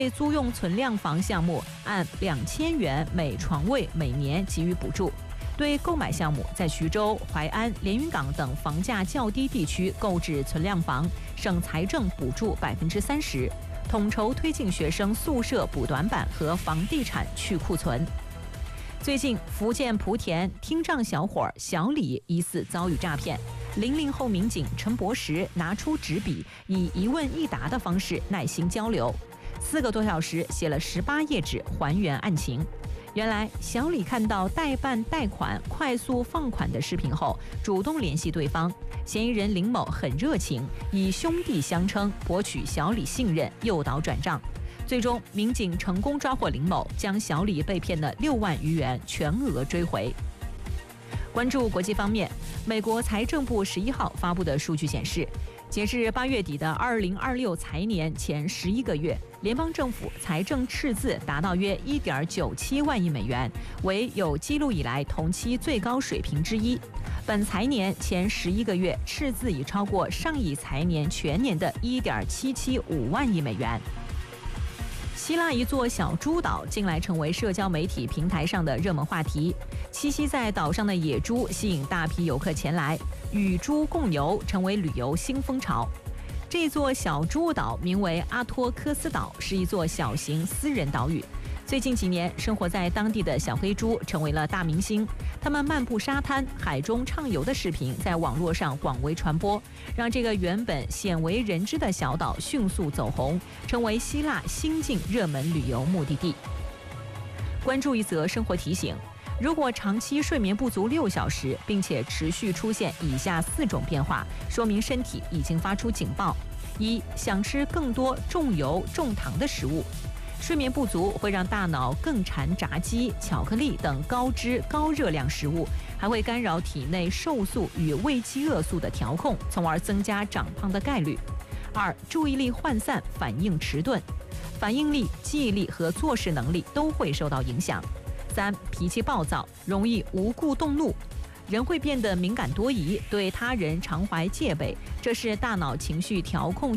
租用存量房项目按2000元每床位每年给予补助。对购买项目，在徐州、淮安、连云港等房价较低地区购置存量房，省财政补助30%，统筹推进学生宿舍补短板和房地产去库存。最近，福建莆田听障小伙小李疑似遭遇诈骗，00后民警陈博时拿出纸笔，以一问一答的方式耐心交流，4个多小时写了18页纸还原案情。原来，小李看到代办贷款、快速放款的视频后，主动联系对方。嫌疑人林某很热情，以兄弟相称，博取小李信任，诱导转账。最终，民警成功抓获林某，将小李被骗的6万余元全额追回。关注国际方面，美国财政部11号发布的数据显示，截至8月底的2026财年前11个月，联邦政府财政赤字达到约1.97万亿美元，为有记录以来同期最高水平之一。本财年前11个月，赤字已超过上一财年全年的1.775万亿美元。希腊一座小猪岛近来成为社交媒体平台上的热门话题。栖息在岛上的野猪吸引大批游客前来，与猪共游成为旅游新风潮。这座小猪岛名为阿托克斯岛，是一座小型私人岛屿。最近几年，生活在当地的小黑猪成为了大明星。它们漫步沙滩、海中畅游的视频在网络上广为传播，让这个原本鲜为人知的小岛迅速走红，成为希腊新晋热门旅游目的地。关注一则生活提醒：如果长期睡眠不足6小时，并且持续出现以下4种变化，说明身体已经发出警报。1. 想吃更多重油重糖的食物。睡眠不足会让大脑更馋炸鸡、巧克力等高脂高热量食物，还会干扰体内瘦素与胃饥饿素的调控，从而增加长胖的概率。2. 注意力涣散，反应迟钝，反应力、记忆力和做事能力都会受到影响。3. 脾气暴躁，容易无故动怒，人会变得敏感多疑，对他人常怀戒备，这是大脑情绪调控